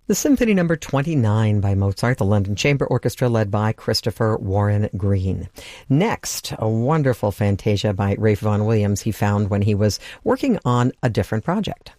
The Symphony Number 29 by Mozart, the London Chamber Orchestra led by Christopher Warren Green. Next, a wonderful fantasia by Ralph Vaughan Williams he found when he was working on a different project.